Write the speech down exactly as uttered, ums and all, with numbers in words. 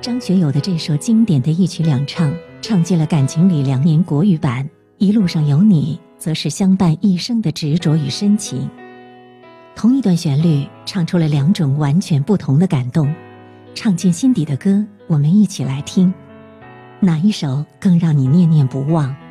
张学友的这首经典的一曲两唱，唱尽了感情里两年国语版《一路上有你》，则是相伴一生的执着与深情。同一段旋律，唱出了两种完全不同的感动。唱进心底的歌，我们一起来听，哪一首更让你念念不忘？